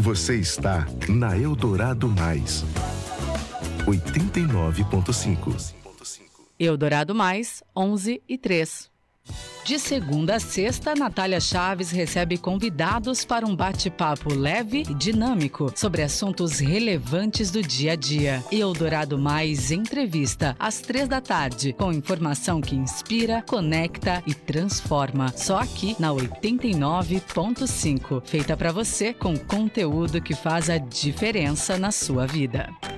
Você está na Eldorado Mais 89.5. Eldorado Mais 11:03. De segunda a sexta, Natália Chaves recebe convidados para um bate-papo leve e dinâmico sobre assuntos relevantes do dia a dia. Eldorado Mais Entrevista, às 15h, com informação que inspira, conecta e transforma. Só aqui na 89.5. Feita para você com conteúdo que faz a diferença na sua vida.